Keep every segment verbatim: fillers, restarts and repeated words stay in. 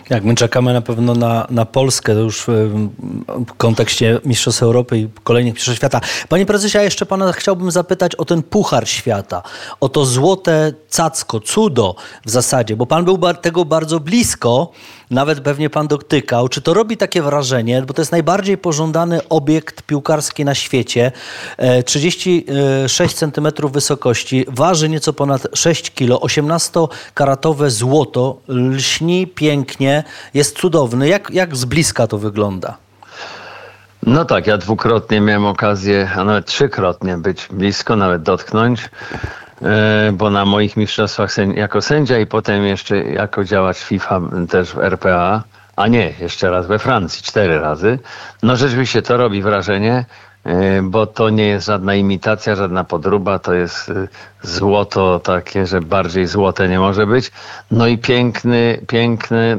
Jak my czekamy na pewno na, na Polskę, to już w, w kontekście Mistrzostw Europy i kolejnych Mistrzostw Świata. Panie prezesie, ja jeszcze pana chciałbym zapytać o ten Puchar Świata, o to złote cacko, cudo w zasadzie, bo pan był tego bardzo blisko, nawet pewnie pan dotykał. Czy to robi takie wrażenie, bo to jest najbardziej pożądany obiekt piłkarski na świecie, trzydzieści sześć centymetrów wysokości, waży nieco ponad sześć kilo, osiemnastokaratowe złoto, lśni pięknie, jest cudowny. Jak, jak z bliska to wygląda? No tak, ja dwukrotnie miałem okazję, a nawet trzykrotnie być blisko, nawet dotknąć, bo na moich mistrzostwach jako sędzia i potem jeszcze jako działacz FIFA też w R P A, a nie, jeszcze raz we Francji, cztery razy. No rzeczywiście to robi wrażenie, bo to nie jest żadna imitacja, żadna podróba, to jest złoto takie, że bardziej złote nie może być. No i piękny, piękny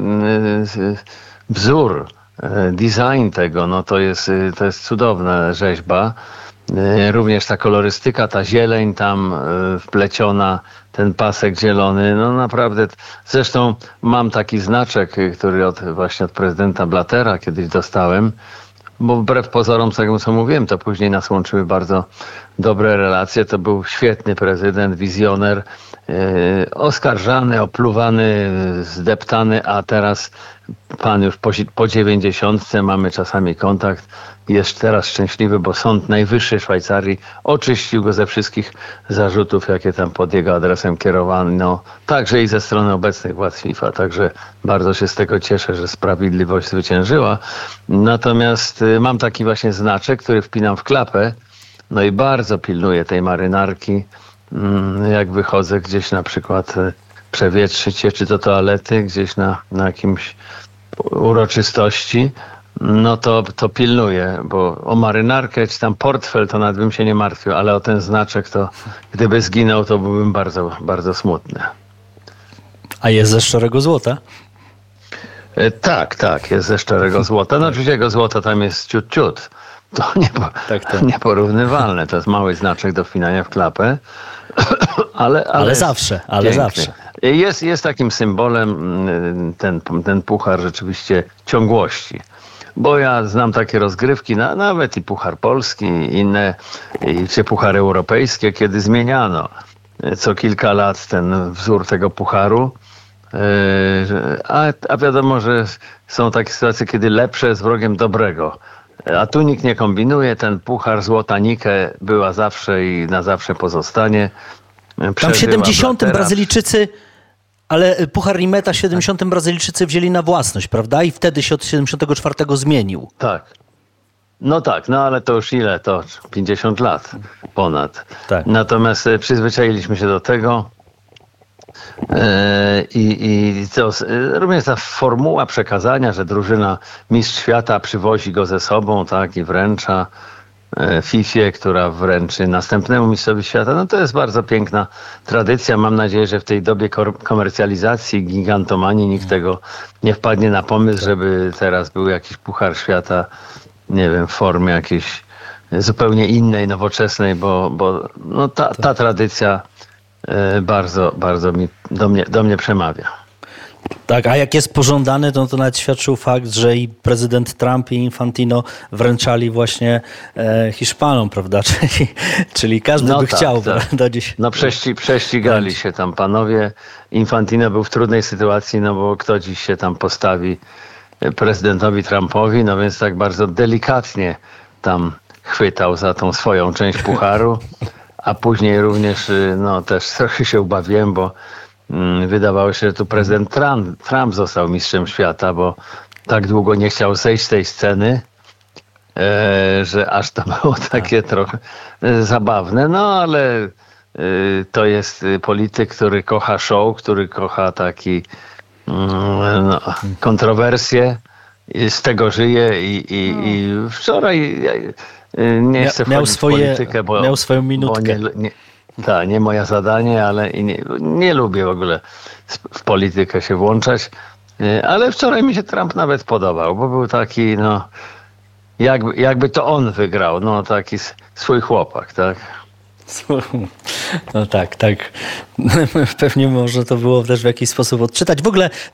wzór, design tego, no to jest, to jest cudowna rzeźba. Również ta kolorystyka, ta zieleń tam wpleciona, ten pasek zielony, no naprawdę. Zresztą mam taki znaczek, który od, właśnie od prezydenta Blattera kiedyś dostałem, bo wbrew pozorom, tego co mówiłem, to później nas łączyły bardzo dobre relacje. To był świetny prezydent, wizjoner, yy, oskarżany, opluwany, zdeptany, a teraz pan już po, po dziewięćdziesiątce, mamy czasami kontakt, jest teraz szczęśliwy, bo Sąd Najwyższy Szwajcarii oczyścił go ze wszystkich zarzutów, jakie tam pod jego adresem kierowano, także i ze strony obecnych władz FIFA. Także bardzo się z tego cieszę, że sprawiedliwość zwyciężyła. Natomiast y, mam taki właśnie znaczek, który wpinam w klapę, no i bardzo pilnuję tej marynarki, y, jak wychodzę gdzieś na przykład y, przewietrzyć się, czy do toalety, gdzieś na, na jakimś uroczystości, no to, to pilnuję, bo o marynarkę czy tam portfel to nawet bym się nie martwił, ale o ten znaczek to gdyby zginął, to byłbym bardzo, bardzo smutny. A jest ze szczerego złota? E, tak, tak, jest ze szczerego złota. No oczywiście jego złota tam jest ciut, ciut. To nie, tak, tak. Nieporównywalne. To jest mały znaczek do wpinania w klapę. ale, ale, ale zawsze, ale piękny. zawsze. Jest, jest takim symbolem ten, ten puchar rzeczywiście ciągłości. Bo ja znam takie rozgrywki, na, nawet i Puchar Polski, i inne, i, czy Puchary Europejskie, kiedy zmieniano co kilka lat ten wzór tego pucharu. A, a wiadomo, że są takie sytuacje, kiedy lepsze jest wrogiem dobrego. A tu nikt nie kombinuje. Ten puchar Złota Nike była zawsze i na zawsze pozostanie. Tam w siedemdziesiątym Brazylijczycy... Ale Puchar Limeta w siedemdziesiątym Brazylijczycy wzięli na własność, prawda? I wtedy się od siedemdziesiątego czwartego zmienił. Tak. No tak, no ale to już ile? To pięćdziesiąt lat ponad. Tak. Natomiast przyzwyczailiśmy się do tego. I, i to, również ta formuła przekazania, że drużyna mistrz świata przywozi go ze sobą, tak, i wręcza Fifie, która wręczy następnemu mistrzowi świata. No to jest bardzo piękna tradycja. Mam nadzieję, że w tej dobie komercjalizacji, gigantomanii nikt tego nie wpadnie na pomysł, żeby teraz był jakiś puchar świata, nie wiem, w formie jakiejś zupełnie innej, nowoczesnej, bo, bo no ta, ta tradycja bardzo, bardzo mi, do mnie, do mnie przemawia. Tak, a jak jest pożądany, to, to nawet świadczył fakt, że i prezydent Trump i Infantino wręczali właśnie e, Hiszpanom, prawda? Czyli, czyli każdy no by tak, chciał. Tak. Prawda, gdzieś... No prześci, prześcigali się tam panowie. Infantino był w trudnej sytuacji, no bo kto dziś się tam postawi prezydentowi Trumpowi, no więc tak bardzo delikatnie tam chwytał za tą swoją część pucharu, a później również no też trochę się ubawiłem, bo wydawało się, że tu prezydent Trump, Trump został mistrzem świata, bo tak długo nie chciał zejść z tej sceny, e, że aż to było takie trochę zabawne. No ale e, to jest polityk, który kocha show, który kocha taki mm, no, kontrowersje, z tego żyje i, i, no. i wczoraj nie Mia, chcę miał wchodzić swoje, w politykę, bo, miał swoją minutkę. Bo nie, nie, Tak, nie moje zadanie, ale i nie, nie lubię w ogóle w politykę się włączać. Ale wczoraj mi się Trump nawet podobał, bo był taki, no, jakby, jakby to on wygrał, no taki swój chłopak, tak? No tak, tak. Pewnie może to było też w jakiś sposób odczytać. W ogóle